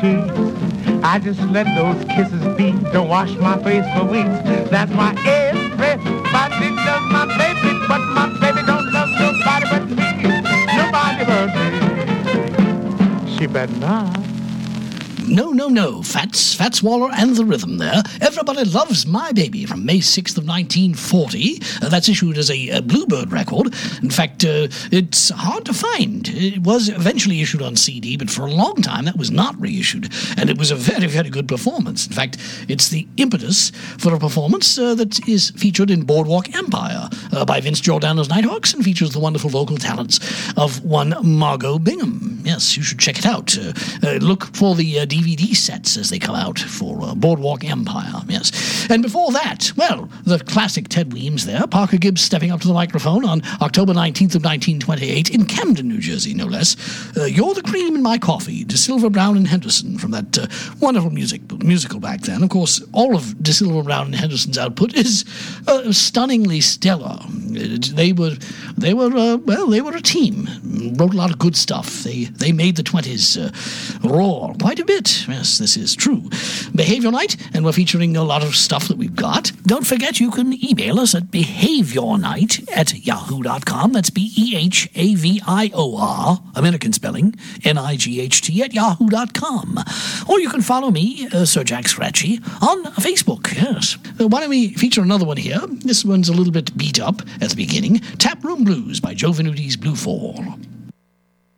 cheeks. I just let those kisses beat. Don't wash my face for weeks. That's why everybody loves my baby, but my baby don't love nobody but me. Nobody but me. She better not. No, Fats Waller and the Rhythm there. Everybody Loves My Baby from May 6th of 1940. That's issued as a Bluebird record. In fact, it's hard to find. It was eventually issued on CD, but for a long time that was not reissued, and it was a very, very good performance. In fact, it's the impetus for a performance that is featured in Boardwalk Empire by Vince Giordano's Nighthawks and features the wonderful vocal talents of one Margot Bingham. Yes, you should check it out. Look for the DVD sets as they come out for Boardwalk Empire, yes. And before that, well, the classic Ted Weems there, Parker Gibbs stepping up to the microphone on October 19th of 1928 in Camden, New Jersey, no less. You're the Cream in My Coffee, De Silva, Brown and Henderson from that wonderful musical back then. Of course, all of De Silva, Brown and Henderson's output is stunningly stellar. They were a team, wrote a lot of good stuff. They made the 20s roar quite a bit. Yes, this is true. Behavior Night, and we're featuring a lot of stuff that we've got. Don't forget you can email us at behaviornight@yahoo.com. That's BEHAVIOR, American spelling, NIGHT @yahoo.com. Or you can follow me, Sir Jack Scratchy, on Facebook, yes. Why don't we feature another one here? This one's a little bit beat up at the beginning. Tap Room Blues by Joe Venuti's Blue Fall.